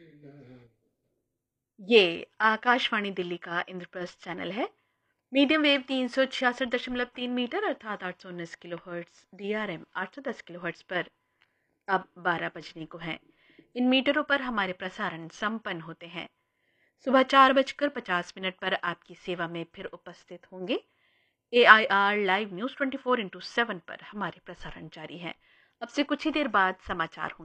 ये आकाशवाणी दिल्ली का इंद्रप्रस्थ चैनल है। मीडियम वेव 366.3 मीटर अर्थात 819 kilo hertz, DRM 810 kilo hertz पर अब 12 बजने को हैं। इन मीटरों पर हमारे प्रसारण संपन्न होते हैं। सुबह 4:50 पर आपकी सेवा में फिर उपस्थित होंगे। AIR लाइव न्यूज़ 24/7 पर हमारे प्रसारण जारी है। अब से कुछ ही देर बाद समाचार होंगे।